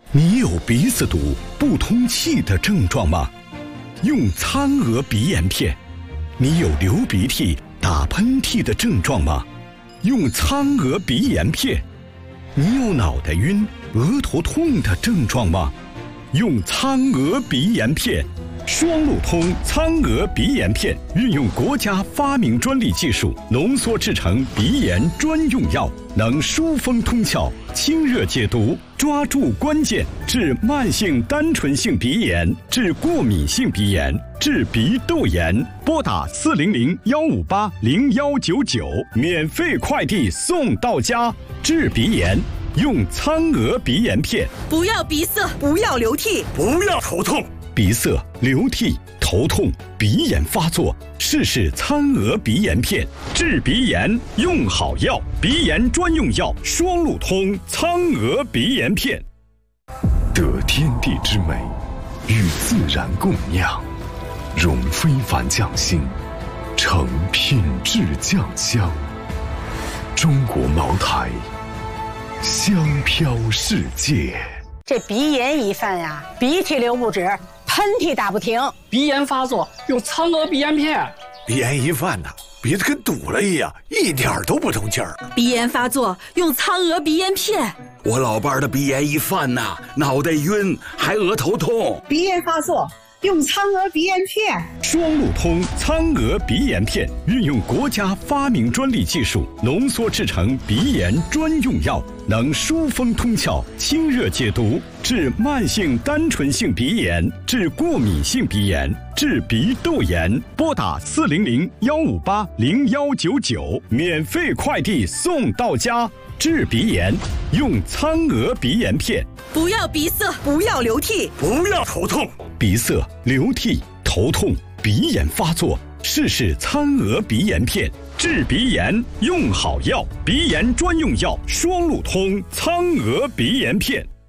你有鼻子堵、不通气的症状吗？用苍鹅鼻炎片。你有流鼻涕、打喷嚏的症状吗？用苍鹅鼻炎片。你有脑袋晕、额头痛的症状吗？用苍鹅鼻炎片。双路通苍鹅鼻炎片运用国家发明专利技术浓缩制成鼻炎专用药，能疏风通窍、清热解毒，抓住关键，治慢性单纯性鼻炎，治过敏性鼻炎，治鼻窦炎。拨打400-158-0199，免费快递送到家。治鼻炎用苍鹅鼻炎片。 不要鼻塞， 不要流涕， 不要头痛。 鼻塞、流涕、头痛、鼻炎发作，试苍鹅鼻炎片。治鼻炎用好药，鼻炎专用药双路通苍鹅鼻炎片。 得天地之美，与自然共酿，融非凡匠心，成品质酱香。中国茅台，香飘世界。 这鼻炎一犯呀，鼻涕流不止，喷嚏打不停。 鼻炎发作用苍鹅鼻炎片。 鼻炎一犯呐，鼻子跟堵了一样，一点都不通气儿。 鼻炎发作用苍鹅鼻炎片。 我老伴儿的鼻炎一犯呐，脑袋晕，还额头痛。 鼻炎发作用苍鹅鼻炎片。 双路通苍鹅鼻炎片运用国家发明专利技术浓缩制成鼻炎专用药，能疏风通窍、清热解毒，治慢性单纯性鼻炎，治过敏性鼻炎，治鼻窦炎。拨打400-158-0199，免费快递送到家。治鼻炎用苍鹅鼻炎片。 不要鼻塞， 不要流涕， 不要头痛。 鼻塞、流涕、头痛、鼻炎发作，试苍鹅鼻炎片。治鼻炎用好药，鼻炎专用药双路通苍鹅鼻炎片。